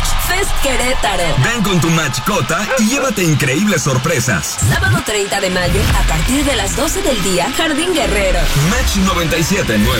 Match Fest Querétaro. Ven con tu mascota y llévate increíbles sorpresas. Sábado 30 de mayo, a partir de las 12 del día, Jardín Guerrero. Match 97.9.